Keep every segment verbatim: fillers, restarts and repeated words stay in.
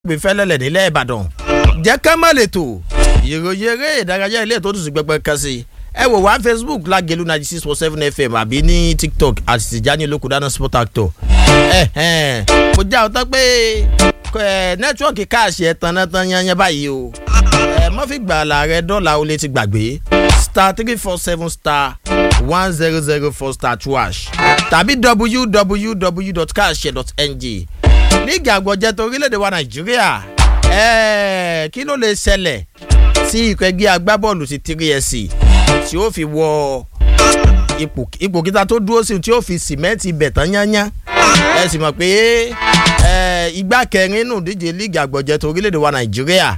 gbé fẹ́lẹ́lẹ̀ nílẹ̀ Ìbàdàn jẹ́ ká má lè tò ìròyìn eré ìdárayá ilé tó tún sí gbẹgbẹ kan sí ẹ wò wá Facebook Lágelú ninety six point seven F M àbí ní TikTok àti Tijani Olókùdáná sport actor ẹ ẹ mo já ọtọ pé nẹ́tíwọ́ọ̀kì káàṣì ẹ̀ tán náà tán yányán báyìí o ẹ mọ́ fi gbà láàrẹ dọ́là ó lè ti gbàgbé star three four seven star one zero zero four star two hash tàbí w w w dot cash dot n g líìgì àgbọ̀jẹ̀ tó orílẹ̀-èdè wa Nàìjíríà ẹ̀ẹ́ kí ló lè ṣẹlẹ̀ tí ikọ̀ ẹgbẹ́ agbábọ́ọ̀lù ti three S C tí ó fi wọ ipò ipò kíta tó dúró sí tí ó fi sìmẹ́ǹtì ibẹ̀ tán yányán ẹ sì mọ̀ pé ẹ̀ẹ́ igbá kẹrin nù díje líìgì àgbọ̀jẹ̀ tó orílẹ̀-èdè wa Nàìjíríà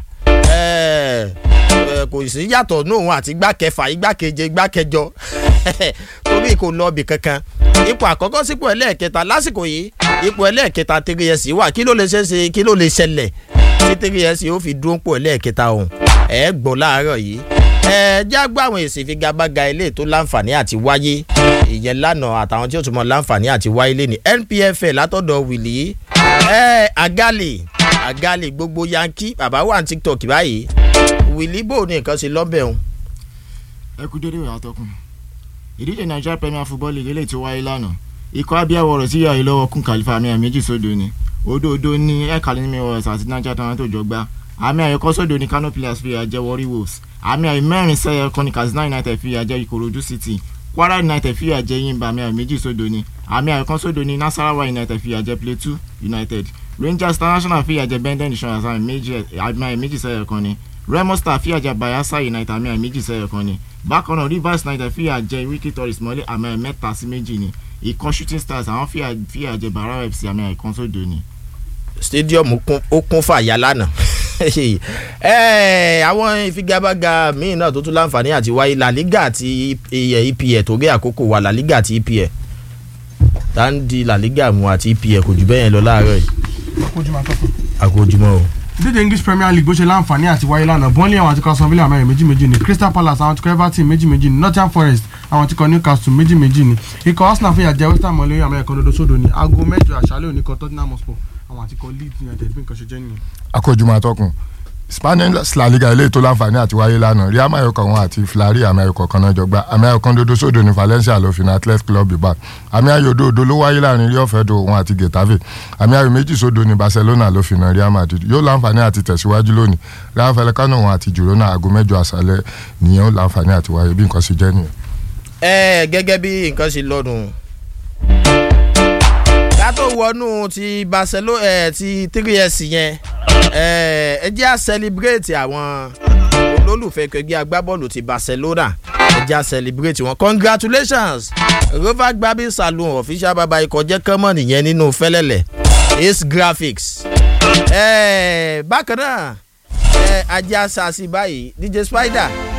ẹ̀ẹ́ kò sí yàtọ̀ nù òun àti igbá kẹfà igbá keje igbá kẹjọ torí kò lọ ibì kankan ipò àkọ́kọ́ sípò ẹlẹ́ẹ̀kẹta lásìkò yìí ipò ẹlẹ́ẹ̀kẹta three S C wà kí ló lè ṣeéṣe kí ló lè ṣẹlẹ̀ tí three S C ó fi dúró pò ẹlẹ́ẹ̀kẹta ọ̀hún ẹ̀ gbọ́ láàárọ̀ yìí ẹ̀ já gbọ́ àwọn èsì ìfigagbága ilé tó láǹfààní àti wáyé ìyẹn lánàá àtàwọn tí ó tún mọ láǹfààní àti wáyé lé ní N P F L látọ̀dọ̀ Willie ẹ̀ Agali Agali gbogbo Yankee bàbá wà ní TikTok báyìí Willie bò ní nǹkan ṣe lọ́bẹ̀ òun. ẹ kú dédé ìwà àtọkùn ìdíje Nigeria Premier Football League eléyìí tó wáyé lánàá ikọ̀ abíyáwọ̀ rẹ̀ sí ìyá yìí lọ́wọ́ kún Khalifa àmì méjì sódò ni òdòdó ní Academy Warriors àti Niger Tornadoes tó jọgbá àmì àyẹ̀kọ́ sódò ní Kano Pillars fi àjẹ Warri Wolves àmì àyè mẹ́rin sẹ́yẹ kan ní Katsina United fi àjẹ Ikorodu City Kwara United fi àjẹ Yimba àmì àyè méjì sódò ni àmì àyẹ̀kọ́ sódò ní Nasarawa United fi àjẹ Plateau United Rangers International fi àjẹ Benden Insurance àmì àyè méjì sẹ́yẹ kan ni Remo Star fi àjẹ Bayelsa United àmì àyè méjì sẹ́yẹ kan ni bákan náà Rivers United fi àjẹ Wiki Tourist mọ́lẹ̀ àmì àyè mẹ́ta sí méjì ni ikọ̀ Shooting Stars àwọn fi àjẹ Barao F C àmì àyè kan sódò ni. Stadium ó kún fàyà lánàá àwọn ìfigagbága míì náà tó tún láǹfààní àti wáyé La Liga àti E P L torí àkókò wa La Liga àti E P L tá ń di La Liga mu àti E P L kò jù bẹ́ẹ̀ yẹn lọ láàárọ̀ yìí. àkójúmọ́ àtọ́kùn. àkójúmọ́ o. ìdíje English Premier League bó ṣe láǹfààní àti wáyé lánàá Burnley àwọn àti kọ́ Aston Villa àmì méjì méjì ni Crystal Palace àwọn àti kọ́ Everton méjì méjì ni Nottingham Forest àwọn àti kọ́ Newcastle méjì méjì ni ikọ̀ Arsenal fìyà jẹ West Ham mọ́lẹ́ àmì ẹ̀kan dodo sódò ni aago mẹ́jọ àṣálẹ́ òní kan Tottenham Hotspur àwọn àti kọ́ Leeds United bí nǹkan ṣe jẹ́ nìyẹn. àkójúmọ́ àtọ́kùn Spanish La Liga eléyìí tó láǹfààní àti wáyé lánàá Real Mallorca wọn àti Flari àmì ayò kọ̀ọ̀kan náà jọ gbá àmì ayò kan dodo sódò ní Valencia ló fi ní Athletic Club Bilbao àmì ayò dodo ló wáyé láàrin Rio Ferdinand wọn àti Getafe àmì ayò méjì sódò ní Barcelona ló fi ní Real Madrid yóò láǹfààní àti tẹ̀síwájú lónìí Rayo Vallecano wọn àti Girona aago mẹ́jọ àṣálẹ́ nìyẹn ó láǹfààní àti wáyé bí nǹkan ṣe jẹ́ nìyẹn. ẹ gẹ́gẹ́ bí nǹkan ṣe lọ́dún ká tó wọnú ti Barcelona ẹ ti three S yẹn ẹ jẹ́ à celebrate àwọn olólùfẹ́ ẹgbẹ́ agbábọ́ọ̀lù ti Barcelona ẹ jẹ́ à celebrate wọn congratulations Rover Gbabi Saloon official baba ikọ̀ jẹ́ kọ́mọ̀ nìyẹn nínú fẹ́lẹ́lẹ̀ Ace Graphics ẹ bákan náà ẹ ajá sàṣì báyìí D J Spider